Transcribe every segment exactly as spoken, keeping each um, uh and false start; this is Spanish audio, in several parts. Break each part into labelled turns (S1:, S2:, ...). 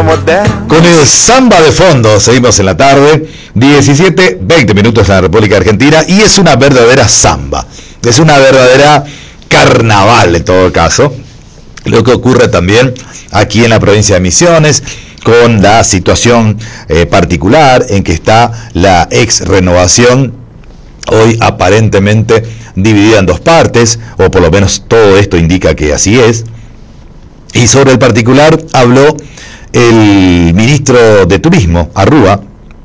S1: Con el samba de fondo, seguimos en la tarde, diecisiete, veinte minutos en la República Argentina, y es una verdadera samba, es una verdadera carnaval en todo caso, lo que ocurre también aquí en la provincia de Misiones, con la situación eh, particular en que está la ex Renovación, hoy aparentemente dividida en dos partes, o por lo menos todo esto indica que así es. Y sobre el particular habló el ministro de Turismo, Arrúa.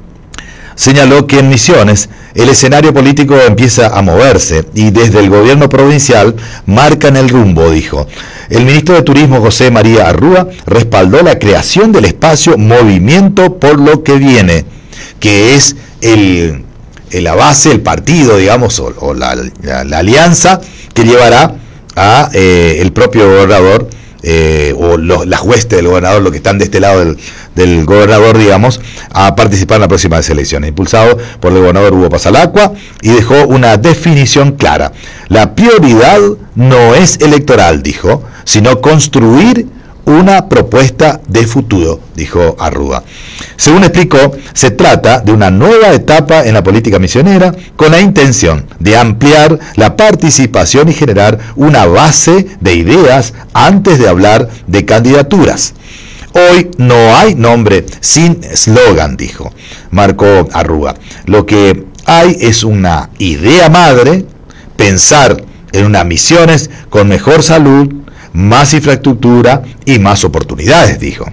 S1: Señaló que en Misiones el escenario político empieza a moverse y desde el gobierno provincial marcan el rumbo, dijo. El ministro de Turismo, José María Arrúa, respaldó la creación del espacio Movimiento por lo que viene, que es el, la base, el partido, digamos, o, o la, la, la alianza que llevará a eh, el propio gobernador, Eh, o los, las huestes del gobernador, los que están de este lado del, del gobernador, digamos, a participar en las próximas elecciones, impulsado por el gobernador Hugo Pasalacqua, y dejó una definición clara. La prioridad no es electoral, dijo, sino construir una propuesta de futuro, dijo Arrúa. Según explicó, se trata de una nueva etapa en la política misionera con la intención de ampliar la participación y generar una base de ideas antes de hablar de candidaturas. Hoy no hay nombre sin eslogan, dijo, marcó Arrúa. Lo que hay es una idea madre, pensar en unas Misiones con mejor salud, más infraestructura y más oportunidades, dijo.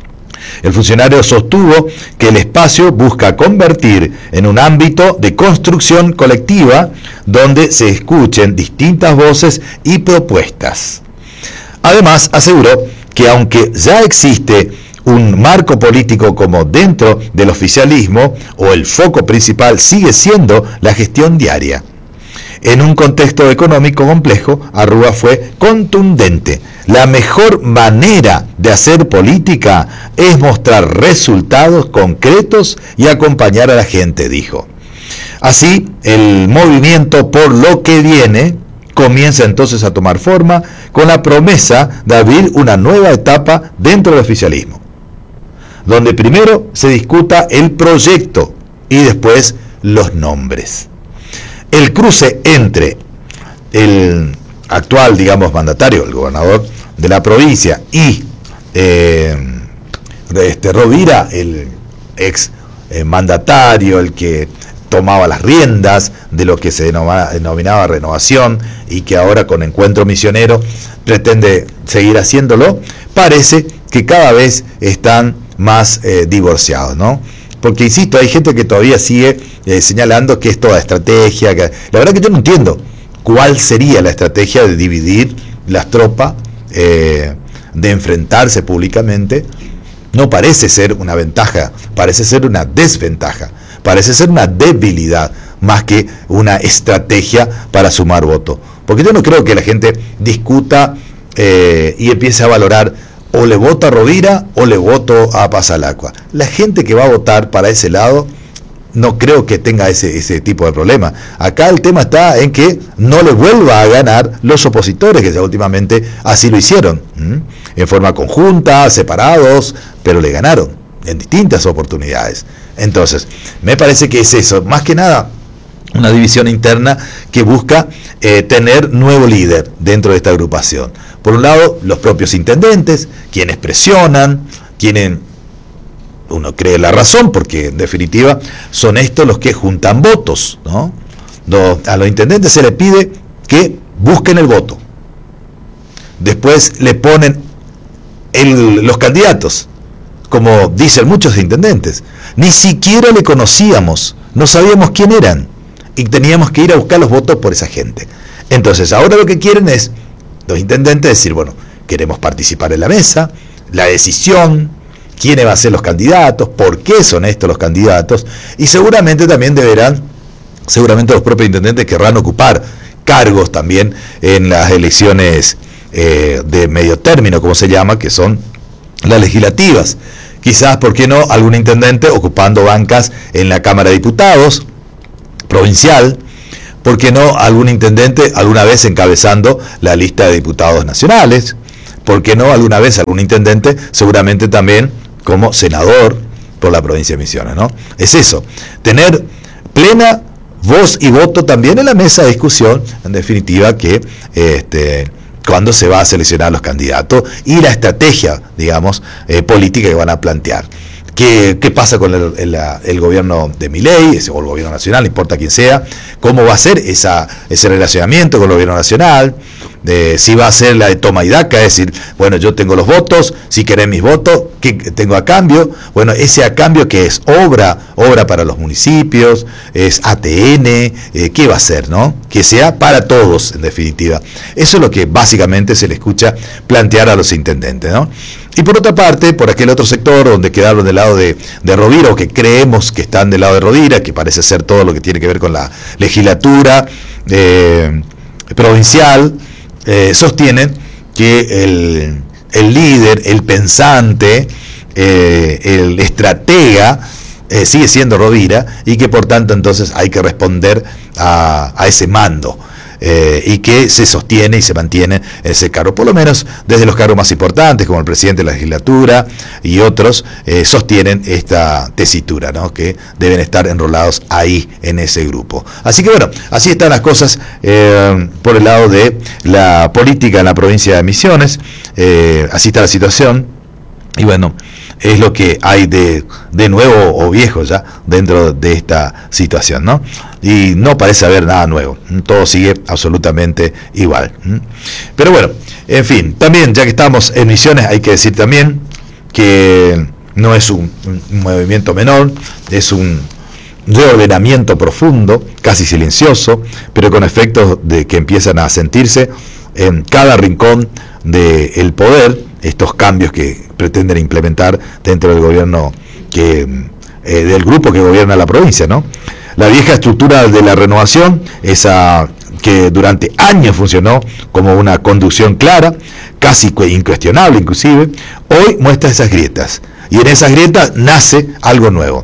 S1: El funcionario sostuvo que el espacio busca convertir en un ámbito de construcción colectiva donde se escuchen distintas voces y propuestas. Además, aseguró que aunque ya existe un marco político como dentro del oficialismo, o el foco principal sigue siendo la gestión diaria. En un contexto económico complejo, Arrúa fue contundente. La mejor manera de hacer política es mostrar resultados concretos y acompañar a la gente, dijo. Así, el movimiento por lo que viene comienza entonces a tomar forma con la promesa de abrir una nueva etapa dentro del oficialismo, donde primero se discuta el proyecto y después los nombres. El cruce entre el actual, digamos, mandatario, el gobernador de la provincia, y eh, este, Rovira, el ex eh, mandatario, el que tomaba las riendas de lo que se denominaba, denominaba Renovación y que ahora con Encuentro Misionero pretende seguir haciéndolo, parece que cada vez están más eh, divorciados, ¿no? Porque, insisto, hay gente que todavía sigue eh, señalando que es toda estrategia. Que, la verdad que yo no entiendo cuál sería la estrategia de dividir las tropas, eh, de enfrentarse públicamente. No parece ser una ventaja, parece ser una desventaja, parece ser una debilidad, más que una estrategia para sumar votos. Porque yo no creo que la gente discuta eh, y empiece a valorar: o le voto a Rovira o le voto a Pasalacqua. La gente que va a votar para ese lado no creo que tenga ese, ese tipo de problema. Acá el tema está en que no le vuelva a ganar los opositores, que ya últimamente así lo hicieron, ¿m? en forma conjunta, separados, pero le ganaron en distintas oportunidades. Entonces, me parece que es eso, más que nada una división interna que busca eh, tener nuevo líder dentro de esta agrupación. Por un lado, los propios intendentes, quienes presionan, quienes uno cree la razón, porque en definitiva son estos los que juntan votos, ¿no? No, a los intendentes se les pide que busquen el voto. Después le ponen el, los candidatos, como dicen muchos intendentes. Ni siquiera le conocíamos, no sabíamos quién eran, y teníamos que ir a buscar los votos por esa gente. Entonces, ahora lo que quieren es los intendentes decir, bueno, queremos participar en la mesa, la decisión, quiénes van a ser los candidatos, por qué son estos los candidatos, y seguramente también deberán, seguramente los propios intendentes querrán ocupar cargos también en las elecciones eh, de medio término, como se llama, que son las legislativas. Quizás, ¿por qué no?, algún intendente ocupando bancas en la Cámara de Diputados provincial. ¿Por qué no algún intendente alguna vez encabezando la lista de diputados nacionales? ¿Por qué no alguna vez algún intendente seguramente también como senador por la provincia de Misiones, ¿no? Es eso, tener plena voz y voto también en la mesa de discusión, en definitiva, que este, cuando se va a seleccionar los candidatos y la estrategia, digamos, eh, política que van a plantear. ¿Qué, qué pasa con el, el, el gobierno de Milei, o el gobierno nacional, no importa quién sea? ¿Cómo va a ser esa, ese relacionamiento con el gobierno nacional? De, si va a ser la de toma y daca, es decir, bueno, yo tengo los votos, si querés mis votos, ¿qué tengo a cambio? Bueno, ese a cambio que es obra, obra para los municipios, es A T N, eh, ¿qué va a ser, no? Que sea para todos, en definitiva. Eso es lo que básicamente se le escucha plantear a los intendentes, ¿no? Y por otra parte, por aquel otro sector donde quedaron del lado de, de Rovira, o que creemos que están del lado de Rovira, que parece ser todo lo que tiene que ver con la legislatura eh, provincial, Eh, sostienen que el, el líder, el pensante, eh, el estratega eh, sigue siendo Rovira, y que por tanto entonces hay que responder a, a ese mando, eh, y que se sostiene y se mantiene ese cargo, por lo menos desde los cargos más importantes como el presidente de la legislatura y otros eh, sostienen esta tesitura, ¿no? Que deben estar enrolados ahí en ese grupo. Así que bueno, así están las cosas eh, por el lado de la política en la provincia de Misiones, eh, así está la situación, y bueno, es lo que hay de, de nuevo o viejo ya dentro de esta situación, ¿no? Y no parece haber nada nuevo, todo sigue absolutamente igual. Pero bueno, en fin, también ya que estamos en Misiones, hay que decir también que no es un, un movimiento menor, es un reordenamiento profundo, casi silencioso, pero con efectos de que empiezan a sentirse en cada rincón del poder, estos cambios que pretenden implementar dentro del gobierno, que eh, del grupo que gobierna la provincia, ¿no? La vieja estructura de la renovación, esa que durante años funcionó como una conducción clara, casi incuestionable inclusive, hoy muestra esas grietas, y en esas grietas nace algo nuevo.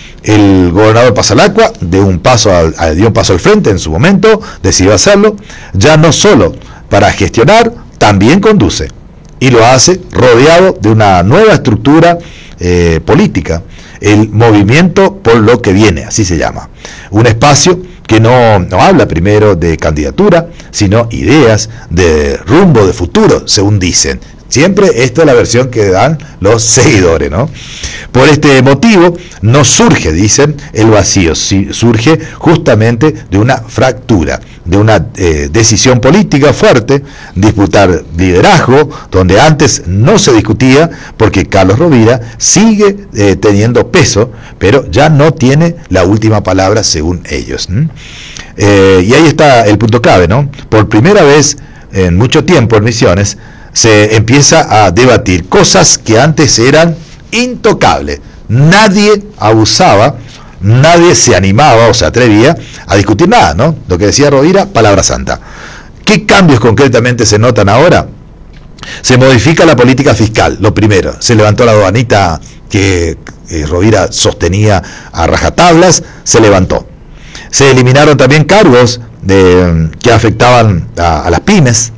S1: El gobernador Pasalacqua dio un paso al, dio un paso al frente en su momento, decidió hacerlo, ya no solo para gestionar, también conduce, y lo hace rodeado de una nueva estructura eh, política, el Movimiento por lo que Viene, así se llama. Un espacio que no, no habla primero de candidatura, sino ideas, de rumbo, de futuro, según dicen. Siempre esta es la versión que dan los seguidores, ¿no? Por este motivo no surge, dicen, el vacío, surge justamente de una fractura, de una eh, decisión política fuerte, disputar liderazgo, donde antes no se discutía, porque Carlos Rovira sigue eh, teniendo peso, pero ya no tiene la última palabra según ellos. ¿Mm? Eh, y ahí está el punto clave, ¿no? Por primera vez en mucho tiempo en Misiones, se empieza a debatir cosas que antes eran intocables. Nadie abusaba, nadie se animaba o se atrevía a discutir nada, ¿no? Lo que decía Rovira, palabra santa. ¿Qué cambios concretamente se notan ahora? Se modifica la política fiscal, lo primero. Se levantó la aduanita que eh, Rovira sostenía a rajatablas, se levantó. Se eliminaron también cargos de, que afectaban a, a las pymes.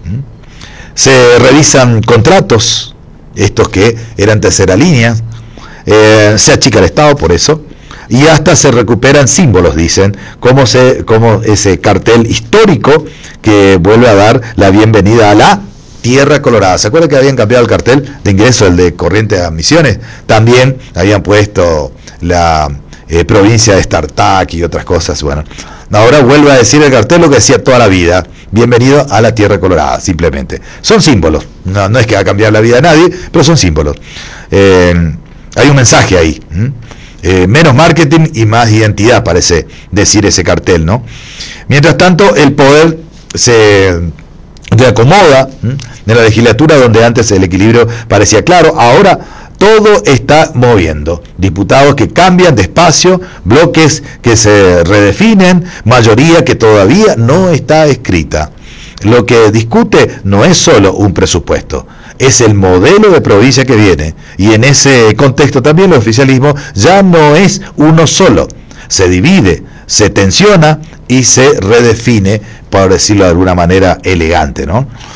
S1: Se revisan contratos, estos que eran tercera línea, eh, se achica el Estado por eso, y hasta se recuperan símbolos, dicen, como, se, como ese cartel histórico que vuelve a dar la bienvenida a la Tierra Colorada. ¿Se acuerdan que habían cambiado el cartel de ingreso, el de Corrientes a Misiones? También habían puesto la eh, provincia de Startup y otras cosas. Bueno, ahora vuelve a decir el cartel lo que decía toda la vida: bienvenido a la Tierra Colorada, simplemente. Son símbolos, no, no es que va a cambiar la vida de nadie, pero son símbolos. Eh, hay un mensaje ahí, eh, menos marketing y más identidad, parece decir ese cartel, ¿no? Mientras tanto, el poder se reacomoda en la legislatura, donde antes el equilibrio parecía claro, ahora todo está moviendo. Diputados que cambian de espacio, bloques que se redefinen, mayoría que todavía no está escrita. Lo que discute no es solo un presupuesto, es el modelo de provincia que viene. Y en ese contexto también el oficialismo ya no es uno solo. Se divide, se tensiona y se redefine, por decirlo de alguna manera elegante, ¿no?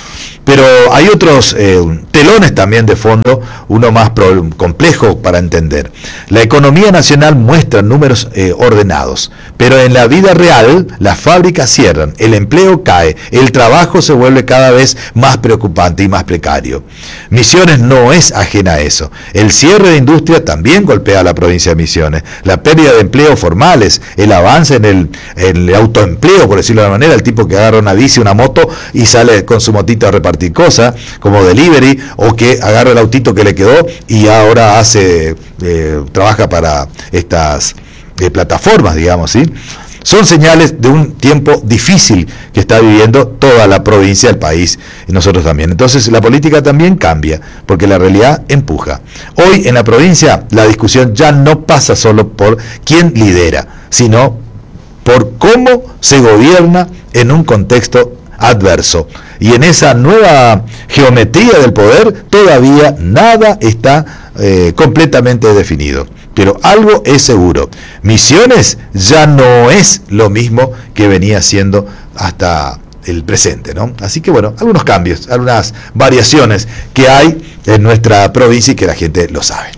S1: Pero hay otros eh, telones también de fondo, uno más pro, complejo para entender. La economía nacional muestra números eh, ordenados, pero en la vida real las fábricas cierran, el empleo cae, el trabajo se vuelve cada vez más preocupante y más precario. Misiones no es ajena a eso. El cierre de industria también golpea a la provincia de Misiones. La pérdida de empleos formales, el avance en el, en el autoempleo, por decirlo de una manera, el tipo que agarra una bici, una moto y sale con su motito a repartir cosas como delivery, o que agarra el autito que le quedó y ahora hace eh, trabaja para estas eh, plataformas, digamos, ¿sí? Son señales de un tiempo difícil que está viviendo toda la provincia, el país y nosotros también. Entonces la política también cambia, porque la realidad empuja. Hoy en la provincia la discusión ya no pasa solo por quién lidera, sino por cómo se gobierna en un contexto adverso. Y en esa nueva geometría del poder todavía nada está eh, completamente definido. Pero algo es seguro: Misiones ya no es lo mismo que venía siendo hasta el presente, ¿no? Así que bueno, algunos cambios, algunas variaciones que hay en nuestra provincia y que la gente lo sabe.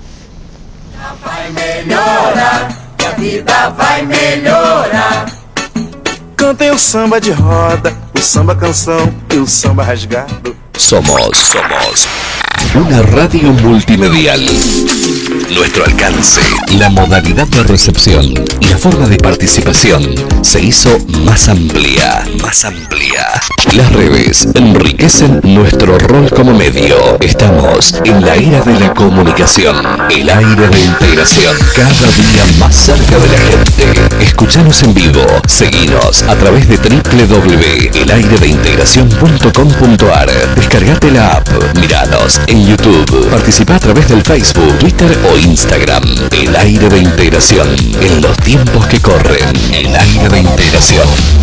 S2: Vai melhorar, que a vida vai melhorar.
S3: Cantem o samba de roda, o samba canção e o samba rasgado.
S4: Somos, somos una radio multimedial. Nuestro alcance, la modalidad de recepción y la forma de participación se hizo más amplia, más amplia. Las redes enriquecen nuestro rol como medio. Estamos en la era de la comunicación, el aire de integración, cada día más cerca de la gente. Escuchanos en vivo, seguinos a través de doble u doble u doble u punto el aire de integración punto com punto a r. Descargate la app, miranos en YouTube, participa a través del Facebook, Twitter o Instagram. El aire de integración, en los tiempos que corren, el aire de integración.